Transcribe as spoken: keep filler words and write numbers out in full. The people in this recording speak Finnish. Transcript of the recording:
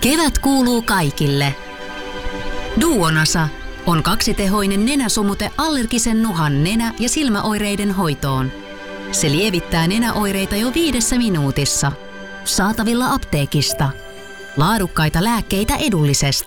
Kevät kuuluu kaikille. Duonasa on kaksitehoinen nenäsumute allergisen nuhan nenä- ja silmäoireiden hoitoon. Se lievittää nenäoireita jo viidessä minuutissa. Saatavilla apteekista. Laadukkaita lääkkeitä edullisesti.